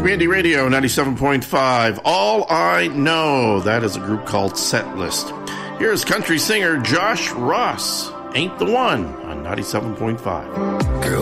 Community Radio 97.5. All I Know. That is a group called Setlist. Here's country singer Josh Ross. Ain't the One on 97.5. Girl,